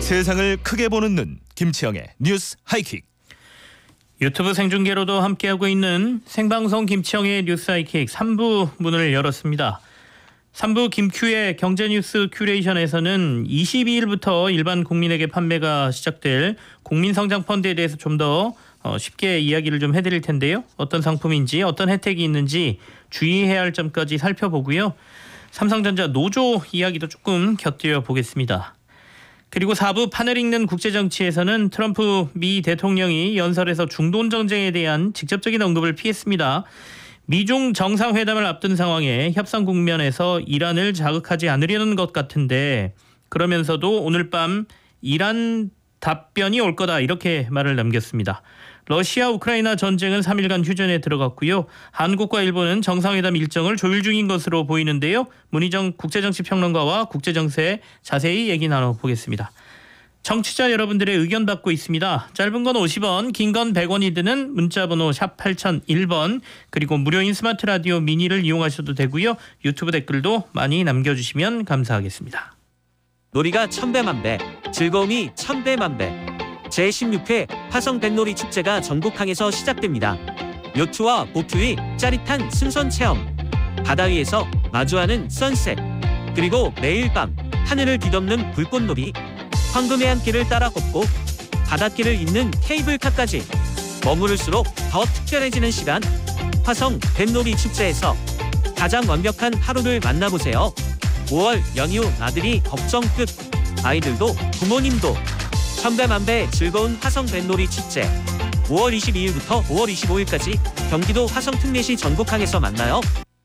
세상을 크게 보는 눈, 김치영의 뉴스 하이킥. 유튜브 생중계로도 함께하고 있는 생방송 김치영의 뉴스 하이킥 3부 문을 열었습니다. 3부 김큐의 경제뉴스 큐레이션에서는 22일부터 일반 국민에게 판매가 시작될 국민성장펀드에 대해서 좀 더 쉽게 이야기를 좀 해드릴 텐데요. 어떤 상품인지 어떤 혜택이 있는지 주의해야 할 점까지 살펴보고요. 삼성전자 노조 이야기도 조금 곁들여 보겠습니다. 그리고 4부 판을 읽는 국제정치에서는 트럼프 미 대통령이 연설에서 중동 전쟁에 대한 직접적인 언급을 피했습니다. 미중 정상회담을 앞둔 상황에 협상 국면에서 이란을 자극하지 않으려는 것 같은데 그러면서도 오늘 밤 이란 답변이 올 거다 이렇게 말을 남겼습니다. 러시아 우크라이나 전쟁은 3일간 휴전에 들어갔고요. 한국과 일본은 정상회담 일정을 조율 중인 것으로 보이는데요. 문희정 국제정치평론가와 국제정세 자세히 얘기 나눠보겠습니다. 청취자 여러분들의 의견 받고 있습니다. 짧은 건 50원, 긴 건 100원이 드는 문자번호 샵 8001번 그리고 무료인 스마트 라디오 미니를 이용하셔도 되고요. 유튜브 댓글도 많이 남겨주시면 감사하겠습니다. 놀이가 천배만배, 즐거움이 천배만배. 제16회 화성 뱃놀이 축제가 전국항에서 시작됩니다. 요트와 보트 위 짜릿한 승선 체험, 바다 위에서 마주하는 선셋, 그리고 매일 밤 하늘을 뒤덮는 불꽃놀이, 황금의 한길을 따라 걷고 바닷길을 잇는 케이블카까지 머무를수록 더 특별해지는 시간. 화성 뱃놀이 축제에서 가장 완벽한 하루를 만나보세요. 5월 연휴 나들이 걱정 끝. 아이들도 부모님도 천배만배 즐거운 화성 뱃놀이 축제 5월 22일부터 5월 25일까지 경기도 화성 특례시 전국항에서 만나요.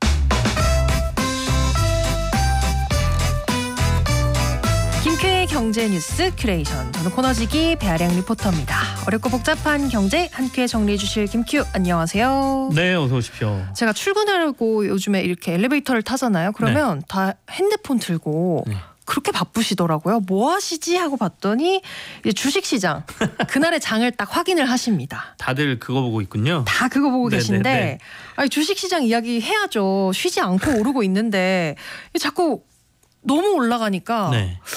김큐의 경제뉴스 큐레이션. 저는 코너지기 배아량 리포터입니다. 어렵고 복잡한 경제 한 큐에 정리해 주실 김큐 안녕하세요. 네, 어서 오십시오. 제가 출근하려고 요즘에 이렇게 엘리베이터를 타잖아요. 그러면 다 핸드폰 들고 그렇게 바쁘시더라고요. 뭐 하시지 하고 봤더니 이제 주식시장 그날의 장을 딱 확인을 하십니다. 다들 그거 보고 있군요. 다 그거 보고 네네네. 계신데 아니, 주식시장 이야기 해야죠. 쉬지 않고 오르고 있는데 자꾸 너무 올라가니까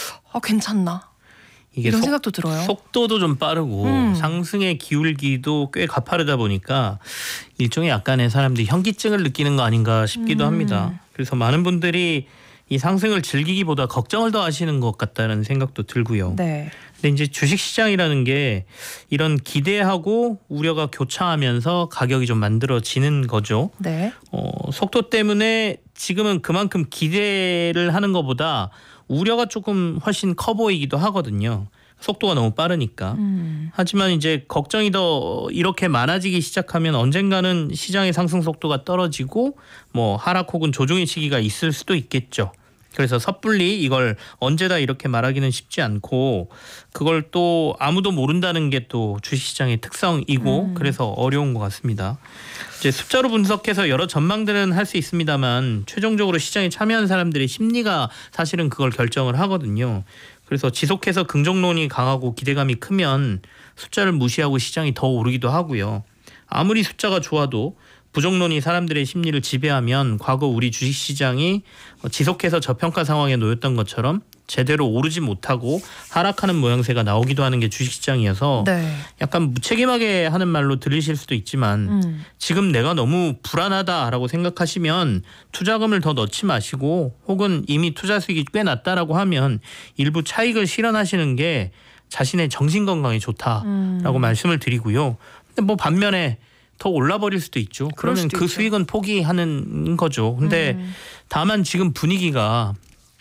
괜찮나? 이게 이런 생각도 들어요. 속도도 좀 빠르고 상승의 기울기도 꽤 가파르다 보니까 일종의 약간의 사람들이 현기증을 느끼는 거 아닌가 싶기도 합니다. 그래서 많은 분들이 이 상승을 즐기기보다 걱정을 더 하시는 것 같다는 생각도 들고요. 네. 근데 이제 주식시장이라는 게 이런 기대하고 우려가 교차하면서 가격이 좀 만들어지는 거죠. 네. 속도 때문에 지금은 그만큼 기대를 하는 것보다 우려가 조금 훨씬 커 보이기도 하거든요. 속도가 너무 빠르니까. 하지만 이제 걱정이 더 이렇게 많아지기 시작하면 언젠가는 시장의 상승 속도가 떨어지고 뭐 하락 혹은 조정의 시기가 있을 수도 있겠죠. 그래서 섣불리 이걸 언제다 이렇게 말하기는 쉽지 않고 그걸 또 아무도 모른다는 게 또 주식시장의 특성이고 그래서 어려운 것 같습니다. 이제 숫자로 분석해서 여러 전망들은 할 수 있습니다만 최종적으로 시장에 참여한 사람들의 심리가 사실은 그걸 결정을 하거든요. 그래서 지속해서 긍정론이 강하고 기대감이 크면 숫자를 무시하고 시장이 더 오르기도 하고요. 아무리 숫자가 좋아도 부정론이 사람들의 심리를 지배하면 과거 우리 주식시장이 지속해서 저평가 상황에 놓였던 것처럼 제대로 오르지 못하고 하락하는 모양새가 나오기도 하는 게 주식시장이어서 약간 무책임하게 하는 말로 들리실 수도 있지만 지금 내가 너무 불안하다라고 생각하시면 투자금을 더 넣지 마시고 혹은 이미 투자 수익이 꽤 낮다라고 하면 일부 차익을 실현하시는 게 자신의 정신건강에 좋다라고 말씀을 드리고요. 근데 뭐 반면에 더 올라버릴 수도 있죠. 그러면 그 수익은 포기하는 거죠. 근데 다만 지금 분위기가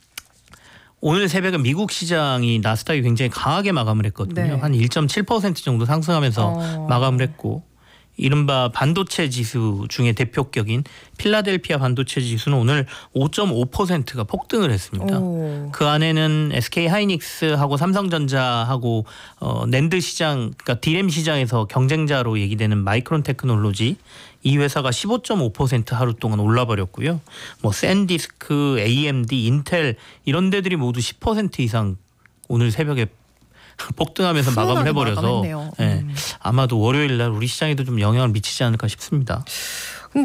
오늘 새벽에 미국 시장이 나스닥이 굉장히 강하게 마감을 했거든요. 한 1.7% 정도 상승하면서 마감을 했고 이른바 반도체 지수 중에 대표격인 필라델피아 반도체 지수는 오늘 5.5%가 폭등을 했습니다. 그 안에는 SK 하이닉스하고 삼성전자하고 낸드 시장, 그러니까 디램 시장에서 경쟁자로 얘기되는 마이크론 테크놀로지 이 회사가 15.5% 하루 동안 올라버렸고요. 뭐 샌디스크, AMD, 인텔 이런 데들이 모두 10% 이상 오늘 새벽에 폭등하면서 마감을 해버려서 아마도 월요일 날 우리 시장에도 좀 영향을 미치지 않을까 싶습니다.